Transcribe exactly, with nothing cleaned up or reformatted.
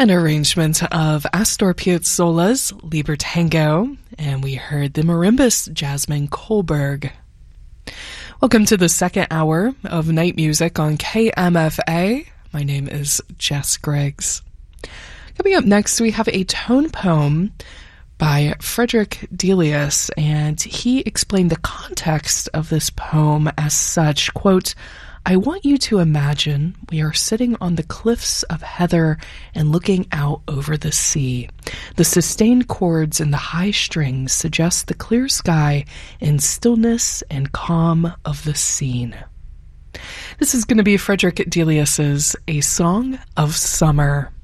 An arrangement of Astor Piazzolla's Libertango, and we heard the marimbist Jasmine Kohlberg. Welcome to the second hour of Night Music on K M F A. My name is Jess Griggs. Coming up next, we have a tone poem by Frederick Delius, and he explained the context of this poem as such, quote, "I want you to imagine we are sitting on the cliffs of heather and looking out over the sea. The sustained chords and the high strings suggest the clear sky and stillness and calm of the scene." This is going to be Frederick Delius's A Song of Summer.